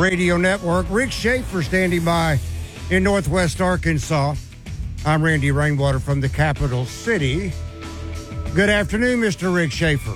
Radio Network. Rick Schaefer standing by in Northwest Arkansas. I'm Randy Rainwater from the capital city. Good afternoon, Mr. Rick Schaefer.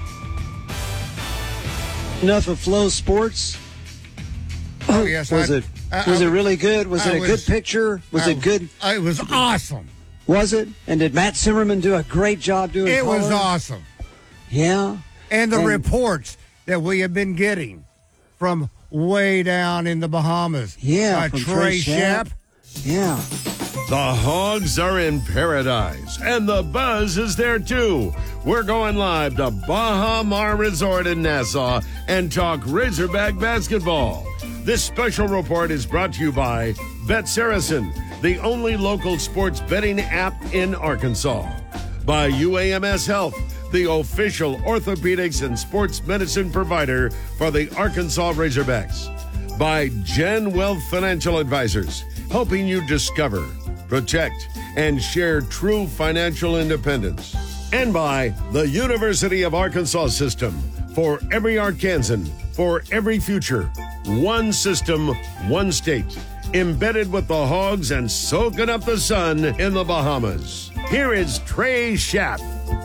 Enough of Flow Sports. Oh, yes. Was it really good? Was it a good picture? Was it good? It was awesome. Was it? And did Matt Zimmerman do a great job doing it? Color? Was awesome. Yeah. And the reports that we have been getting from way down in the Bahamas. Yeah. Trey Schaap. Yeah. The Hogs are in paradise, and the buzz is there too. We're going live to Baha Mar Resort in Nassau and talk Razorback basketball. This special report is brought to you by Bet Saracen, the only local sports betting app in Arkansas. By UAMS Health, the official orthopedics and sports medicine provider for the Arkansas Razorbacks. By Gen Wealth Financial Advisors, helping you discover, protect, and share true financial independence. And by the University of Arkansas System, for every Arkansan, for every future. One system, one state. Embedded with the Hogs and soaking up the sun in the Bahamas. Here is Trey Schaap.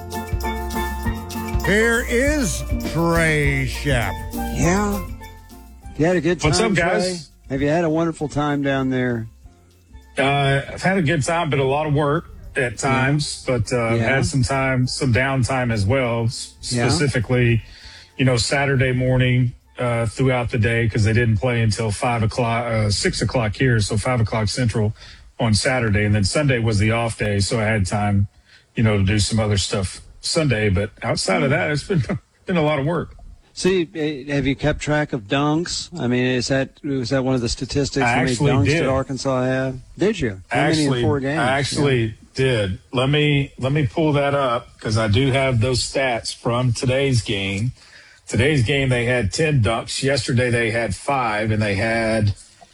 Here is Trey Schaap. Yeah. You had a good time. What's up, guys? Trey? Have you had a wonderful time down there? I've had a good time, but a lot of work at times. But had some downtime as well. Specifically, Saturday morning throughout the day, because they didn't play until 6 o'clock here, so 5 o'clock Central on Saturday, and then Sunday was the off day, so I had time, to do some other stuff Sunday. But outside of that, it's been a lot of work. See, have you kept track of dunks? I mean, was that one of the statistics? How many dunks did Arkansas have? Did you? How many in 4 games? I actually did. Let me pull that up, because I do have those stats from today's game. Today's game, they had 10 dunks. Yesterday, they had 5, and they had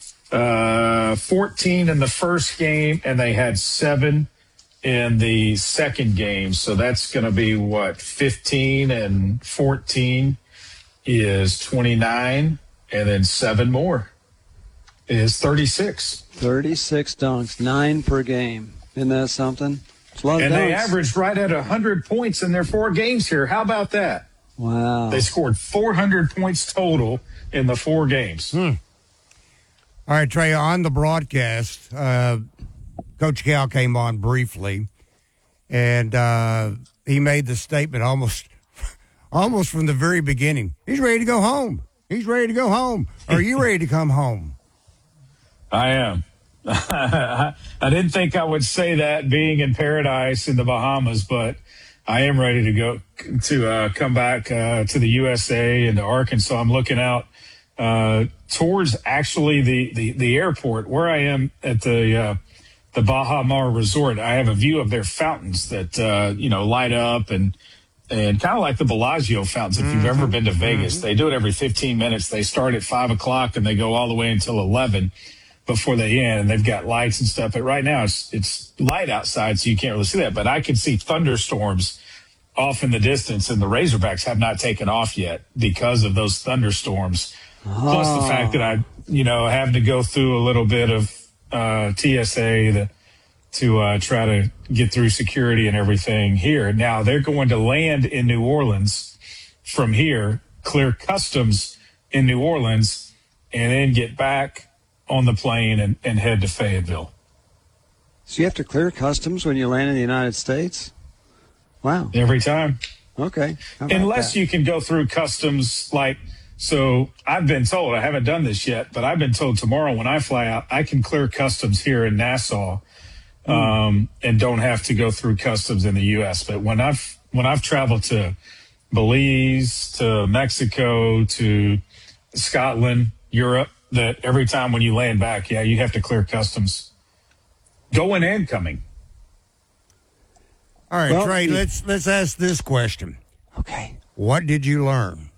14 in the first game, and they had 7 in the second game. So that's going to be 15 and 14 is 29, and then 7 more is 36. 36 dunks, 9 per game. Isn't that something? It's a lot of and dunks. They averaged right at 100 points in their 4 games here. How about that? Wow. They scored 400 points total in the 4 games. All right, Trey, on the broadcast, Coach Cal came on briefly, and he made the statement almost from the very beginning. He's ready to go home. He's ready to go home. Are you ready to come home? I am. I didn't think I would say that being in paradise in the Bahamas, but I am ready to go to come back to the USA and to Arkansas. I'm looking out towards actually the airport where I am at the Baha Mar Resort. I have a view of their fountains that light up and kind of like the Bellagio fountains. If you've ever been to Vegas, they do it every 15 minutes. They start at 5 o'clock and they go all the way until 11 before they end. And they've got lights and stuff. But right now it's light outside, so you can't really see that. But I can see thunderstorms off in the distance, and the Razorbacks have not taken off yet because of those thunderstorms. Plus the fact that I, have to go through a little bit of TSA to try to get through security and everything here. Now they're going to land in New Orleans from here, clear customs in New Orleans, and then get back on the plane and head to Fayetteville. So you have to clear customs when you land in the United States? Wow. Every time. Okay. Unless you can go through customs so I've been told, I haven't done this yet, but I've been told tomorrow when I fly out, I can clear customs here in Nassau and don't have to go through customs in the U.S. But when I've traveled to Belize, to Mexico, to Scotland, Europe, that every time when you land back, you have to clear customs going and coming. All right, Trey, let's ask this question. Okay. What did you learn?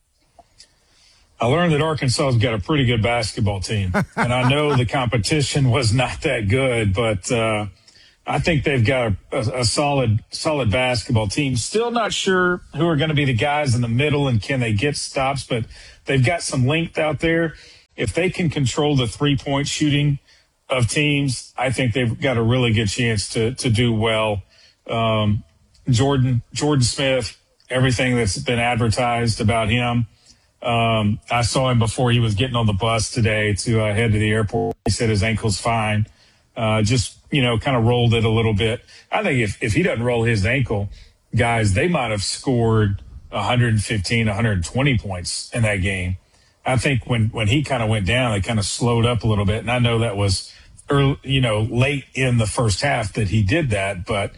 I learned that Arkansas's got a pretty good basketball team, and I know the competition was not that good, but I think they've got a solid basketball team. Still not sure who are going to be the guys in the middle and can they get stops, but they've got some length out there. if they can control the 3-point shooting of teams, I think they've got a really good chance to do well. Jordan Smith, everything that's been advertised about him. I saw him before he was getting on the bus today to head to the airport. He said his ankle's fine. Just, kind of rolled it a little bit. I think if he doesn't roll his ankle, guys, they might have scored 115, 120 points in that game. I think when he kind of went down, they kind of slowed up a little bit. And I know that was early, late in the first half that he did that. But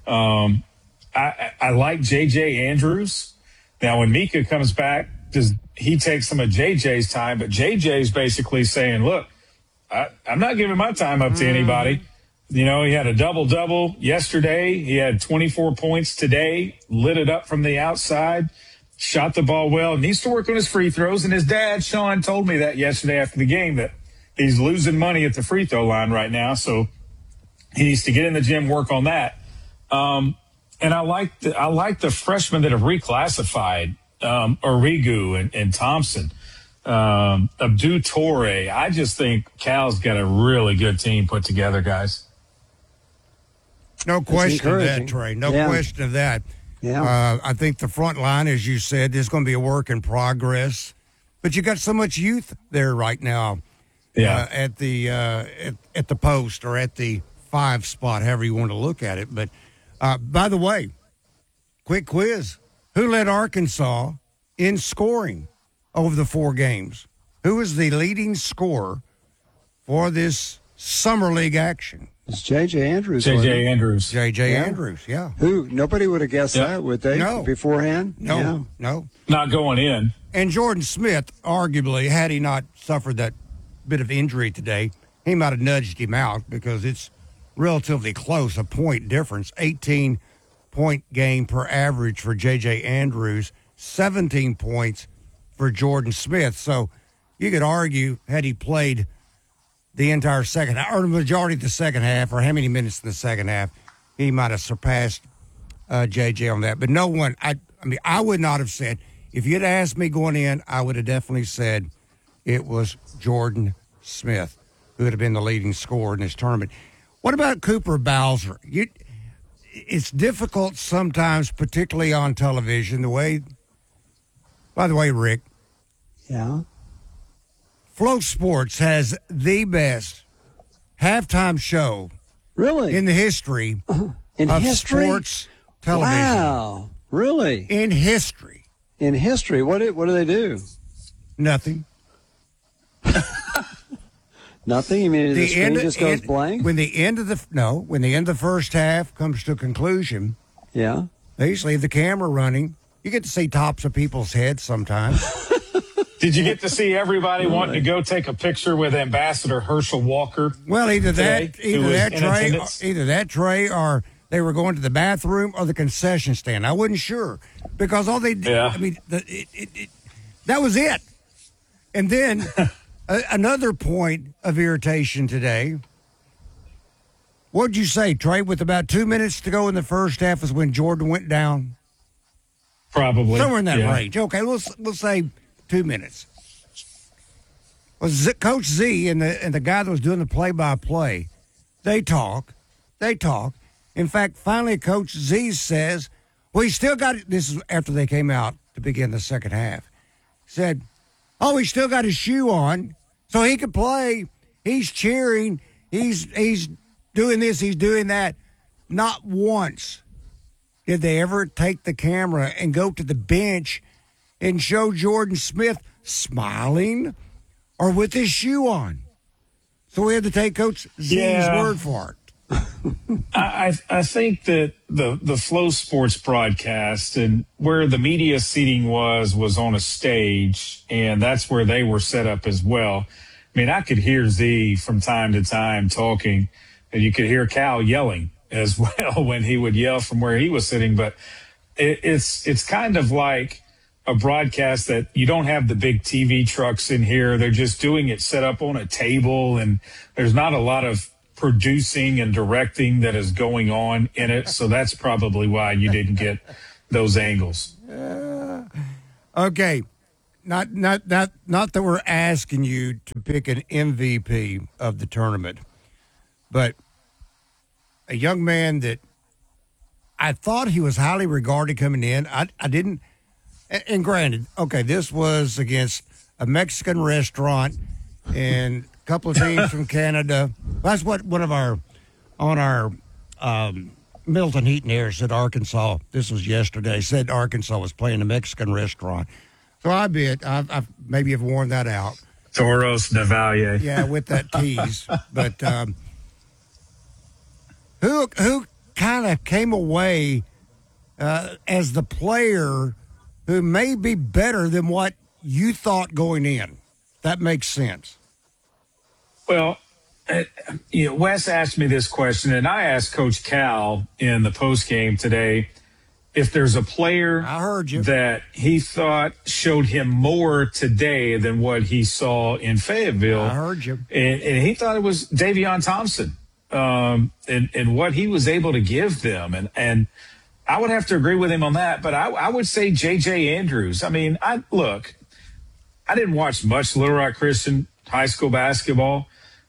I like J.J. Andrews. Now, when Mika comes back, does he take some of J.J.'s time? But J.J.'s basically saying, look, I'm not giving my time up to anybody. He had a double-double yesterday. He had 24 points today, lit it up from the outside, shot the ball well, needs to work on his free throws. And his dad, Sean, told me that yesterday after the game, that he's losing money at the free throw line right now. So he needs to get in the gym, work on that. And I like the freshmen that have reclassified, Origu and Thompson, Abdou Toure. I just think Cal's got a really good team put together, guys. No question of that, Trey. No question of that. Yeah. I think the front line, as you said, is going to be a work in progress. But you got so much youth there right now. Yeah. At the post or at the 5 spot, however you want to look at it. But by the way, quick quiz: who led Arkansas in scoring over the 4 games? Who is the leading scorer for this summer league action? It's J.J. Andrews. J.J. Andrews. J.J. Andrews, yeah. Who? Nobody would have guessed that, would they? No. Beforehand? No. Not going in. And Jordan Smith, arguably, had he not suffered that bit of injury today, he might have nudged him out because it's relatively close, a point difference. 18-point game per average for J.J. Andrews, 17 points for Jordan Smith. So you could argue, had he played the entire second half, or the majority of the second half, or how many minutes in the second half, he might have surpassed J.J. on that. But no one, I would not have said, if you'd asked me going in, I would have definitely said it was Jordan Smith who would have been the leading scorer in this tournament. What about Cooper Bowser? It's difficult sometimes, particularly on television, by the way, Rick. Yeah. Flow Sports has the best halftime show really in the history of sports television. Wow, really? In history. In history, what do they do? Nothing. Nothing? You mean the screen just goes blank? When the end of the first half comes to a conclusion, yeah, they just leave the camera running. You get to see tops of people's heads sometimes. Did you get to see everybody wanting to go take a picture with Ambassador Herschel Walker? Well, either that, Trey, or they were going to the bathroom or the concession stand. I wasn't sure because all they did, that was it. And then another point of irritation today. What'd you say, Trey? With about 2 minutes to go in the first half is when Jordan went down? Probably. Somewhere in that range. Okay, we'll say 2 minutes. Well, Coach Z and the guy that was doing the play-by-play, they talk. In fact, finally, Coach Z says, well, he still got it. This is after they came out to begin the second half. Said, oh, he still got his shoe on, so he could play. He's cheering. He's doing this. He's doing that. Not once did they ever take the camera and go to the bench and show Jordan Smith smiling or with his shoe on. So we had to take Coach Z's word for it. I think that the Flow Sports broadcast and where the media seating was on a stage, and that's where they were set up as well. I mean, I could hear Z from time to time talking, and you could hear Cal yelling as well when he would yell from where he was sitting. But it's kind of like a broadcast that you don't have the big TV trucks in here. They're just doing it set up on a table, and there's not a lot of producing and directing that is going on in it. So that's probably why you didn't get those angles. Okay. Not that we're asking you to to pick an MVP of the tournament, but a young man that I thought he was highly regarded coming in. I didn't, and granted, okay, this was against a Mexican restaurant and a couple of teams from Canada. That's what one of our Milton Heaton here said. Arkansas. This was yesterday. Said Arkansas was playing a Mexican restaurant. So I bet I've maybe have worn that out. Toros Navalle. Yeah, with that tease. But who kind of came away as the player who may be better than what you thought going in? That makes sense. Well, Wes asked me this question, and I asked Coach Cal in the postgame today if there's a player I heard you. that he thought showed him more today than what he saw in Fayetteville. I heard you. And he thought it was Davion Thompson and what he was able to give them. And I would have to agree with him on that. But I would say J.J. Andrews. I mean, I didn't watch much Little Rock Christian high school basketball.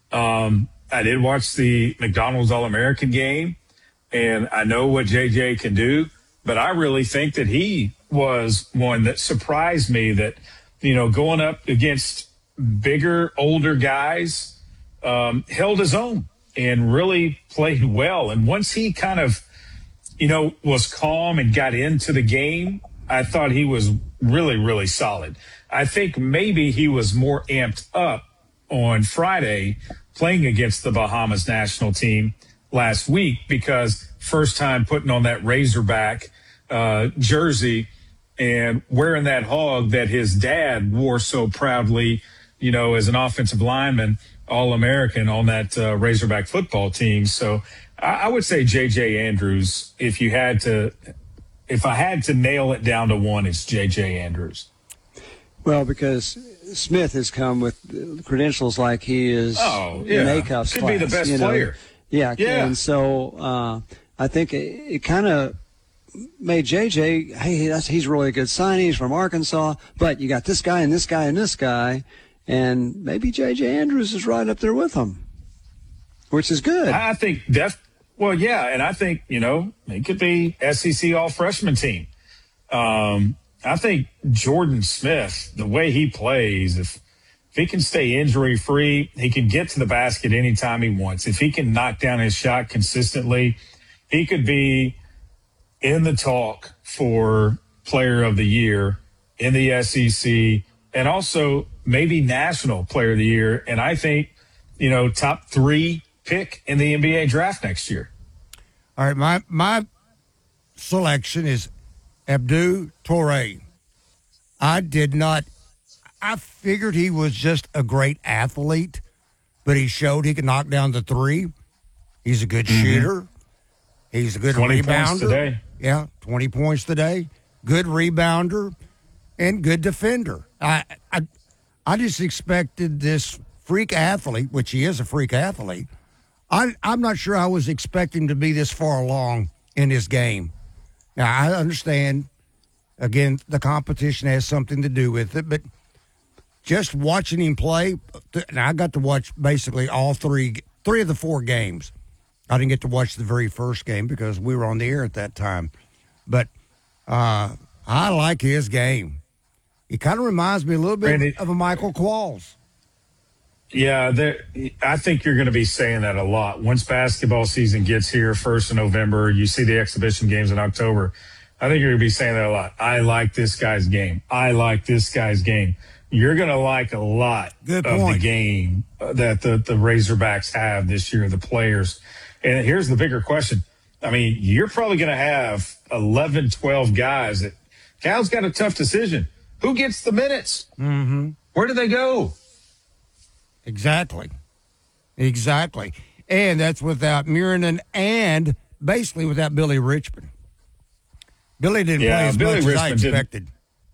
I did watch the McDonald's All-American game, and I know what J.J. can do. But I really think that he was one that surprised me that, going up against bigger, older guys, held his own and really played well. And once he kind of, was calm and got into the game, I thought he was really, really solid. I think maybe he was more amped up on Friday playing against the Bahamas national team last week because first time putting on that Razorback jersey and wearing that hog that his dad wore so proudly, as an offensive lineman, All-American on that Razorback football team. So I would say J.J. Andrews. If I had to nail it down to one, it's J.J. Andrews. Well, because Smith has come with credentials like he is in ACUF's Could class, be the best player. Yeah. And so I think it kind of made JJ, hey, he's really a good signing. He's from Arkansas, but you got this guy and this guy and this guy, and maybe JJ Andrews is right up there with him, which is good. I think and I think, it could be SEC all-freshman team. I think Jordan Smith, the way he plays, if he can stay injury-free, he can get to the basket anytime he wants. If he can knock down his shot consistently, he could be in the talk for player of the year in the SEC and also maybe national player of the year. And I think, top 3 pick in the NBA draft next year. All right. My selection is Abdou Toure. I figured he was just a great athlete, but he showed he could knock down the 3. He's a good shooter. He's a good 20 rebounder. Points today. Yeah, 20 points today. Good rebounder and good defender. I just expected this freak athlete, which he is a freak athlete. I'm not sure I was expecting to be this far along in his game. Now, I understand, again, the competition has something to do with it, but just watching him play, and I got to watch basically all three of the 4 games. I didn't get to watch the very first game because we were on the air at that time. But I like his game. He kind of reminds me a little bit of a Michael Qualls. Yeah, I think you're going to be saying that a lot. Once basketball season gets here, 1st of November, you see the exhibition games in October. I think you're going to be saying that a lot. I like this guy's game. I like this guy's game. You're going to like a lot of the game that the Razorbacks have this year, the players. And here's the bigger question. I mean, you're probably going to have 11, 12 guys that Cal's got a tough decision. Who gets the minutes? Mm-hmm. Where do they go? Exactly. And that's without Murinan and basically without Billy Richmond. Billy didn't play as much as I expected.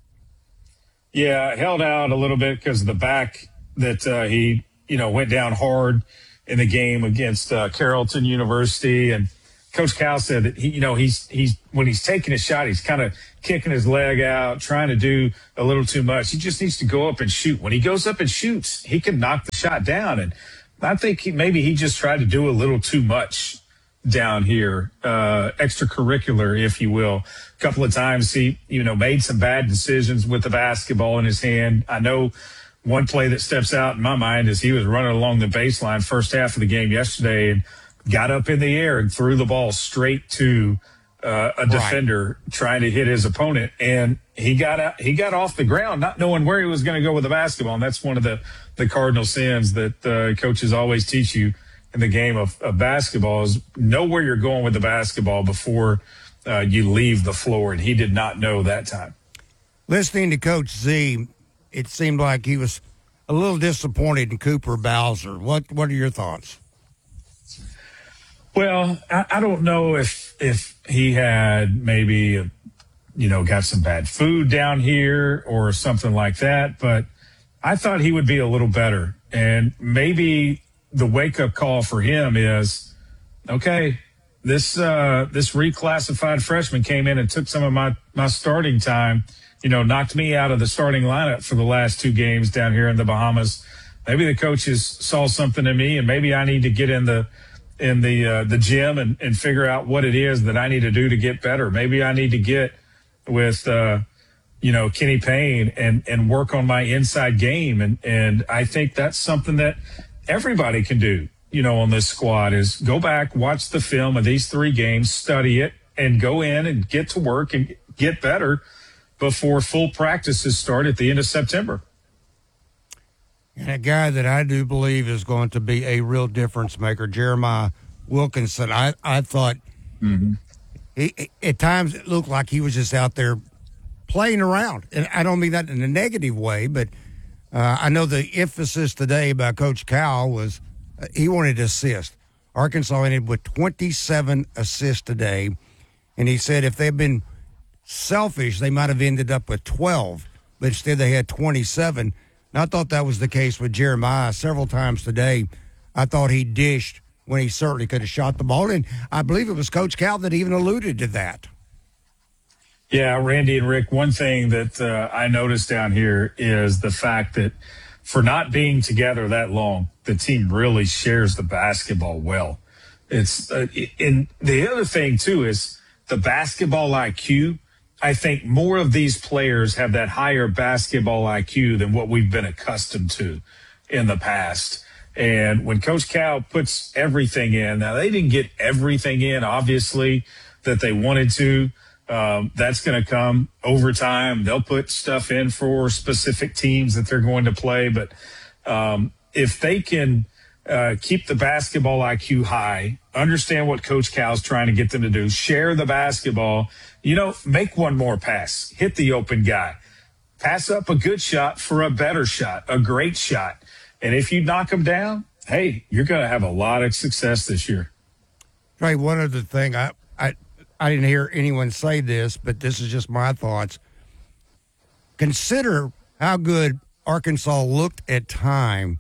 Held out a little bit because of the back that he, went down hard in the game against Carrollton University. And Coach Cal said that he's when he's taking a shot, he's kind of kicking his leg out, trying to do a little too much. He just needs to go up and shoot. When he goes up and shoots, he can knock the shot down. And I think maybe he just tried to do a little too much down here, extracurricular, if you will. A couple of times he, made some bad decisions with the basketball in his hand. I know one play that steps out in my mind is he was running along the baseline first half of the game yesterday and got up in the air and threw the ball straight to a defender trying to hit his opponent. And he got off the ground not knowing where he was going to go with the basketball. And that's one of the cardinal sins that coaches always teach you in the game of basketball is know where you're going with the basketball before you leave the floor. And he did not know that time. Listening to Coach Z, it seemed like he was a little disappointed in Cooper Bowser. What are your thoughts? Well, I don't know if he had maybe, got some bad food down here or something like that, but I thought he would be a little better. And maybe the wake-up call for him is, okay, this reclassified freshman came in and took some of my starting time, knocked me out of the starting lineup for the last 2 games down here in the Bahamas. Maybe the coaches saw something in me, and maybe I need to get in the gym and figure out what it is that I need to do to get better. Maybe I need to get with, Kenny Payne and work on my inside game. And I think that's something that everybody can do, on this squad is go back, watch the film of these 3 games, study it, and go in and get to work and get better before full practices start at the end of September. And a guy that I do believe is going to be a real difference maker, Jeremiah Wilkinson. I thought he, at times it looked like he was just out there playing around. And I don't mean that in a negative way, but I know the emphasis today by Coach Cal was he wanted to assist. Arkansas ended with 27 assists today, and he said if they'd been selfish, they might have ended up with 12, but instead they had 27. And I thought that was the case with Jeremiah several times today. I thought he dished when he certainly could have shot the ball, and I believe it was Coach Cal that even alluded to that. Yeah, Randy and Rick, one thing that I noticed down here is the fact that for not being together that long, the team really shares the basketball well. It's and the other thing, too, is the basketball IQ. I think more of these players have that higher basketball IQ than what we've been accustomed to in the past. And when Coach Cal puts everything in, now they didn't get everything in, obviously, that they wanted to. That's going to come over time. They'll put stuff in for specific teams that they're going to play. But if they can keep the basketball IQ high, understand what Coach Cal's trying to get them to do, share the basketball, make one more pass, hit the open guy, pass up a good shot for a better shot, a great shot. And if you knock them down, hey, you're going to have a lot of success this year. Trey, one other thing, I didn't hear anyone say this, but this is just my thoughts. Consider how good Arkansas looked at times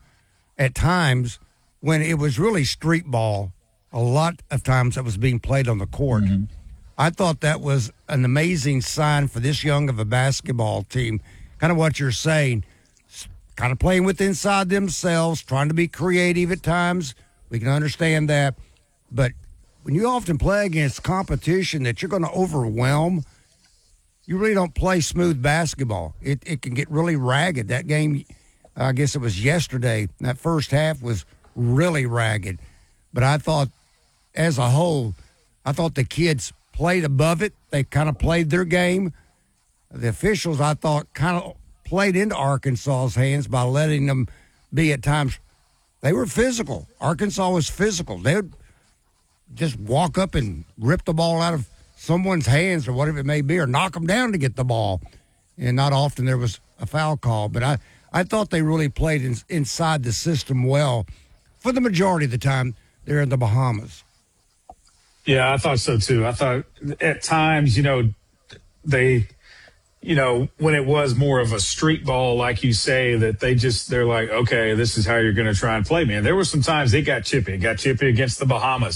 when it was really street ball. A lot of times that was being played on the court. Mm-hmm. I thought that was an amazing sign for this young of a basketball team. Kind of what you're saying, kind of playing with inside themselves, trying to be creative at times. We can understand that. But when you often play against competition that you're going to overwhelm, you really don't play smooth basketball. It can get really ragged. That game, I guess it was yesterday, that first half was really ragged. But I thought, as a whole, I thought the kids played above it. They kind of played their game. The officials, I thought, kind of played into Arkansas's hands by letting them be at times. They were physical. Arkansas was physical. They would just walk up and rip the ball out of someone's hands or whatever it may be, or knock them down to get the ball. And not often there was a foul call. But I thought they really played inside the system well for the majority of the time there in the Bahamas. Yeah, I thought so too. I thought at times, they, when it was more of a street ball, like you say, that they're like, okay, this is how you're going to try and play, man. There were some times they got chippy. It got chippy against the Bahamas.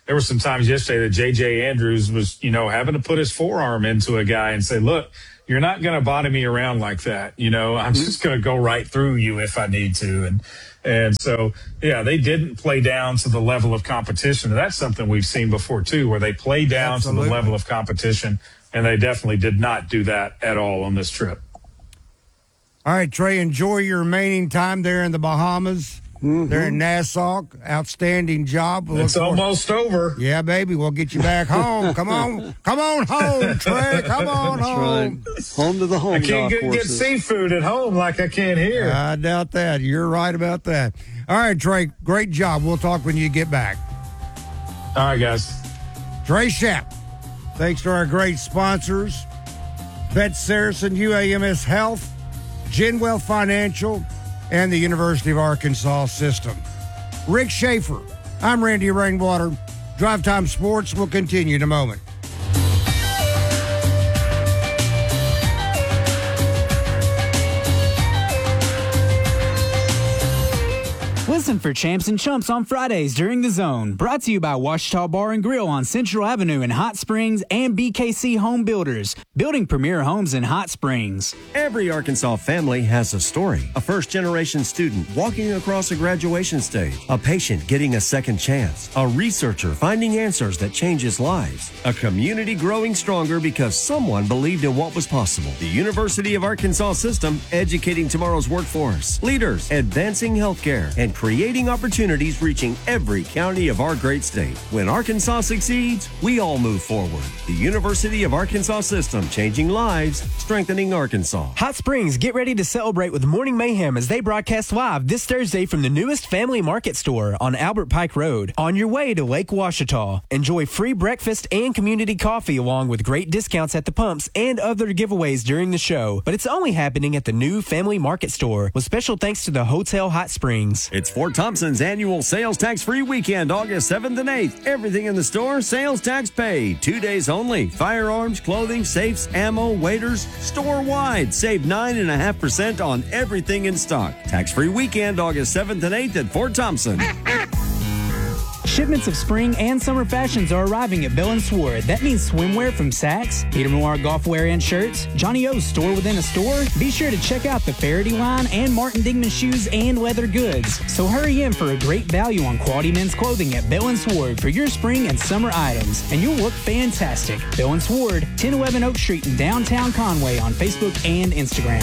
there were some times yesterday that J.J. Andrews was, having to put his forearm into a guy and say, look, you're not going to body me around like that. I'm just going to go right through you if I need to. And so, yeah, they didn't play down to the level of competition. And that's something we've seen before, too, where they play down to the level of competition. And they definitely did not do that at all on this trip. All right, Trey, enjoy your remaining time there in the Bahamas. Mm-hmm. They're in Nassau. Outstanding job. It's almost over. Yeah, baby. We'll get you back home. Come on home, Trey. Come on home. Right. Home to the home. I can't get seafood at home like I can here. I doubt that. You're right about that. All right, Trey. Great job. We'll talk when you get back. All right, guys. Trey Shapp. Thanks to our great sponsors, Bet Saracen, UAMS Health, Genwell Financial, and the University of Arkansas System. Rick Schaefer. I'm Randy Rainwater. Drive Time Sports will continue in a moment. Listen for Champs and Chumps on Fridays during The Zone. Brought to you by Ouachita Bar and Grill on Central Avenue in Hot Springs and BKC Home Builders, building premier homes in Hot Springs. Every Arkansas family has a story. A first-generation student walking across a graduation stage. A patient getting a second chance. A researcher finding answers that changes lives. A community growing stronger because someone believed in what was possible. The University of Arkansas System, educating tomorrow's workforce. Leaders, advancing healthcare, and creating opportunities reaching every county of our great state. When Arkansas succeeds, we all move forward. The University of Arkansas System, changing lives, strengthening Arkansas. Hot Springs, get ready to celebrate with Morning Mayhem as they broadcast live this Thursday from the newest Family Market store on Albert Pike Road. On your way to Lake Ouachita, enjoy free breakfast and community coffee along with great discounts at the pumps and other giveaways during the show. But it's only happening at the new Family Market store with special thanks to the Hotel Hot Springs. It's Fort Thompson's annual sales tax-free weekend, August 7th and 8th. Everything in the store, sales tax paid. 2 days only. Firearms, clothing, safes, ammo, waiters, store-wide. Save 9.5% on everything in stock. Tax-free weekend, August 7th and 8th at Fort Thompson. Shipments of spring and summer fashions are arriving at Bell & Sword. That means swimwear from Saks, Peter Millar golf wear and shirts, Johnny O's store within a store. Be sure to check out the Faraday line and Martin Dingman shoes and leather goods. So hurry in for a great value on quality men's clothing at Bell & Sword for your spring and summer items, and you'll look fantastic. Bell & Sword, 1011 Oak Street in downtown Conway on Facebook and Instagram.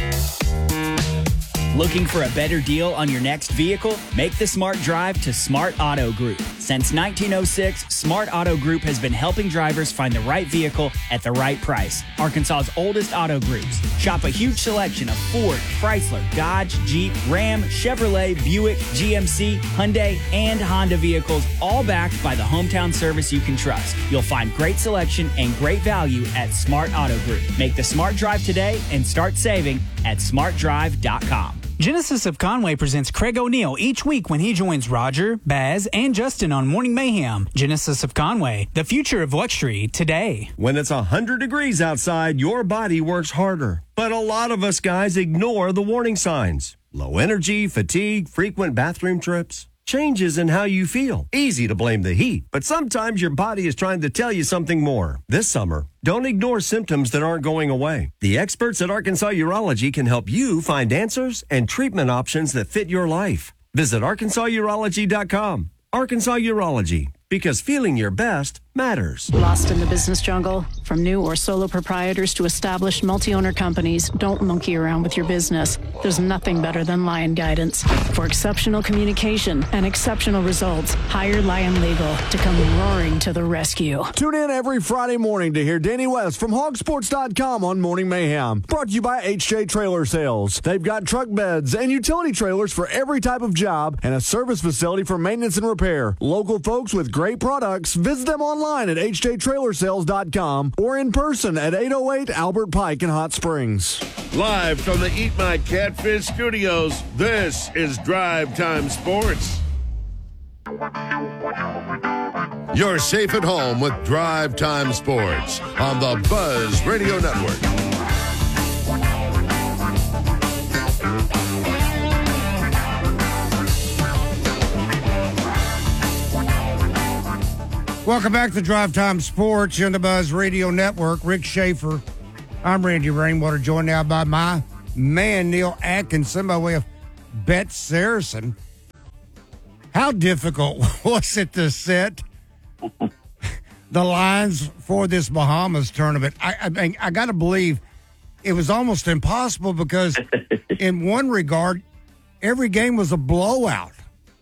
Looking for a better deal on your next vehicle? Make the smart drive to Smart Auto Group. Since 1906, Smart Auto Group has been helping drivers find the right vehicle at the right price. Arkansas's oldest auto groups. Shop a huge selection of Ford, Chrysler, Dodge, Jeep, Ram, Chevrolet, Buick, GMC, Hyundai, and Honda vehicles, all backed by the hometown service you can trust. You'll find great selection and great value at Smart Auto Group. Make the smart drive today and start saving at smartdrive.com. Genesis of Conway presents Craig O'Neill each week when he joins Roger, Baz, and Justin on Morning Mayhem. Genesis of Conway, the future of luxury today. When it's 100 degrees outside, your body works harder. But a lot of us guys ignore the warning signs. Low energy, fatigue, frequent bathroom trips. Changes in how you feel. Easy to blame the heat, but sometimes your body is trying to tell you something more. This summer, don't ignore symptoms that aren't going away. The experts at Arkansas Urology can help you find answers and treatment options that fit your life. Visit ArkansasUrology.com. Arkansas Urology, because feeling your best matters. Lost in the business jungle? From new or solo proprietors to established multi-owner companies, don't monkey around with your business. There's nothing better than Lion Guidance. For exceptional communication and exceptional results, hire Lion Legal to come roaring to the rescue. Tune in every Friday morning to hear Danny West from hogsports.com on Morning Mayhem. Brought to you by HJ Trailer Sales. They've got truck beds and utility trailers for every type of job and a service facility for maintenance and repair. Local folks with great products. Visit them online at hjtrailersales.com or in person at 808 Albert Pike in Hot Springs. Live from the Eat My Catfish studios, this is Drive Time Sports. You're safe at home with Drive Time Sports on the Buzz Radio Network. Welcome back to Drive Time Sports on the Buzz Radio Network. Rick Schaefer. I'm Randy Rainwater, joined now by my man, Neil Atkinson, by way of Bet Saracen. How difficult was it to set the lines for this Bahamas tournament? I got to believe it was almost impossible because in one regard, every game was a blowout.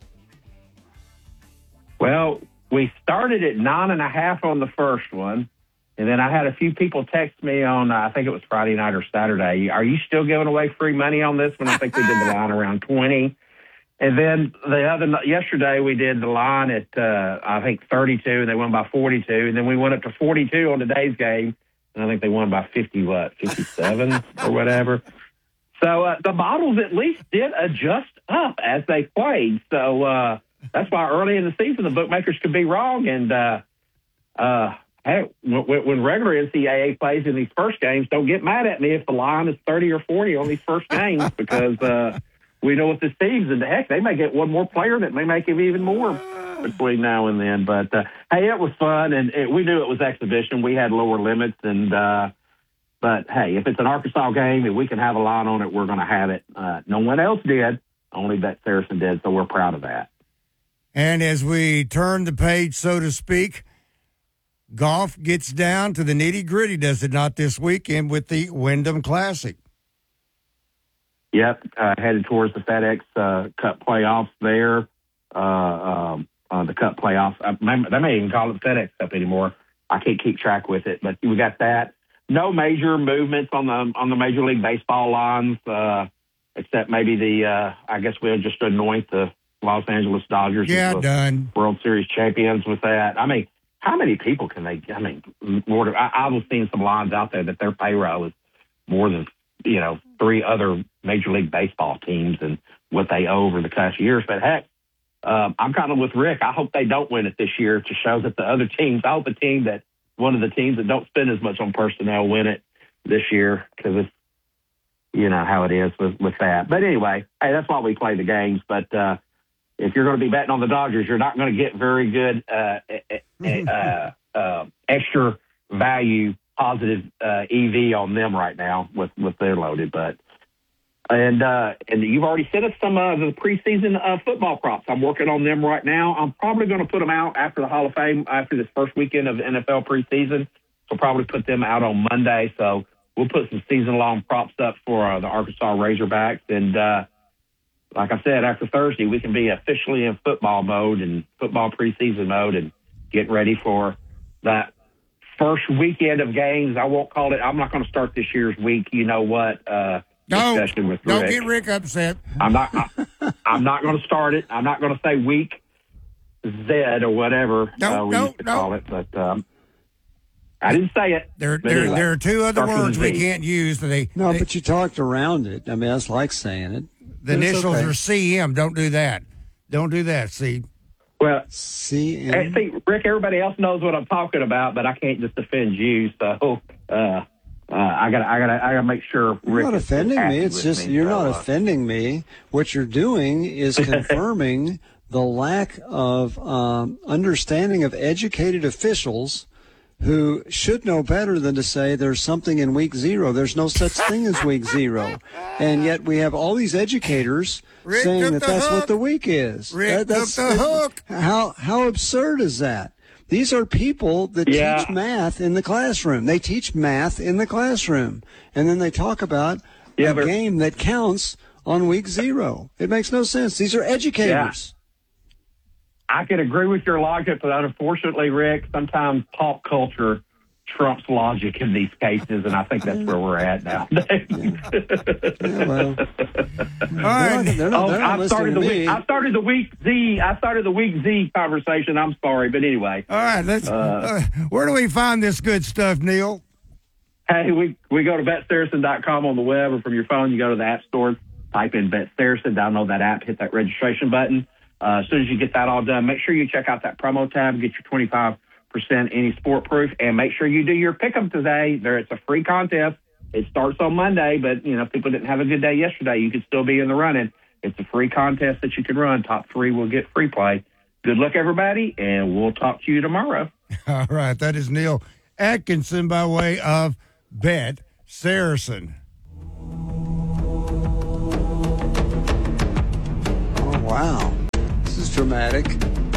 Well, we started at 9.5 on the first one, and then I had a few people text me on, I think it was Friday night or Saturday, are you still giving away free money on this one? I think we did the line around 20. And then yesterday we did the line at, I think, 32, and they won by 42. And then we went up to 42 on today's game, and I think they won by 57 or whatever. So the models at least did adjust up as they played. So that's why early in the season the bookmakers could be wrong. And hey, when regular NCAA plays in these first games, don't get mad at me if the line is 30 or 40 on these first games because we know what this team's, and heck, they may get one more player that may make him even more between now and then. But hey, it was fun, and we knew it was exhibition. We had lower limits, and but hey, if it's an Arkansas game and we can have a line on it, we're going to have it. No one else did, only Bet Saracen did, so we're proud of that. And as we turn the page, so to speak, golf gets down to the nitty-gritty, does it not, this weekend with the Wyndham Classic? Yep, headed towards the FedEx Cup playoffs there. The Cup playoffs. They may even call it FedEx Cup anymore. I can't keep track with it, but we got that. No major movements on the Major League Baseball lines, except maybe I guess we'll just anoint the Los Angeles Dodgers as done World Series champions with that. I mean, how many people can they? I mean, I was seeing some lines out there that their payroll is more than 3 other Major League Baseball teams and what they owe over the past years. But heck, I'm kind of with Rick. I hope they don't win it this year to show that the other teams. I hope one of the teams that don't spend as much on personnel win it this year because it's how it is with that. But anyway, hey, that's why we play the games. But if you're going to be betting on the Dodgers, you're not going to get very good extra value, positive EV on them right now with their loaded. But and you've already sent us some of the preseason football props. I'm working on them right now. I'm probably going to put them out after the Hall of Fame, after this first weekend of NFL preseason. So probably put them out on Monday. So we'll put some season-long props up for the Arkansas Razorbacks. And like I said, after Thursday, we can be officially in football mode and football preseason mode and get ready for that first weekend of games. I won't call it. I'm not going to start this year's week. You know what? Discussion with don't Rick. Get Rick upset. I'm not going to start it. I'm not going to say week Z or whatever we used to call it. But I didn't say it. There are 2 other words we can't use. But you talked around it. I mean, that's like saying it. The initials are CM. Don't do that. Don't do that, see. Well, CM. See, Rick, everybody else knows what I'm talking about, but I can't just offend you. So I gotta make sure Rick. You're not offending me. It's just you're not offending me. What you're doing is confirming the lack of understanding of educated officials who should know better than to say there's something in week 0. There's no such thing as week 0. And yet we have all these educators saying that that's what the week is. Rick took the hook. How absurd is that? These are people that teach math in the classroom. They teach math in the classroom. And then they talk about a game that counts on week 0. It makes no sense. These are educators. I can agree with your logic, but unfortunately, Rick, sometimes pop culture trumps logic in these cases, and I think that's where we're at now. I started the week Z conversation. I'm sorry, but anyway. All right, let's. Where do we find this good stuff, Neil? Hey, we go to BetSaracen.com on the web or from your phone. You go to the App Store, type in Bet Saracen, download that app, hit that registration button. As soon as you get that all done, make sure you check out that promo tab, get your 25% any sport proof, and make sure you do your pick'em today. It's a free contest. It starts on Monday, but if people didn't have a good day yesterday, you could still be in the running. It's a free contest that you can run. Top 3 will get free play. Good luck, everybody, and we'll talk to you tomorrow. All right. That is Neil Atkinson by way of Bet Saracen. Oh, wow. This is dramatic.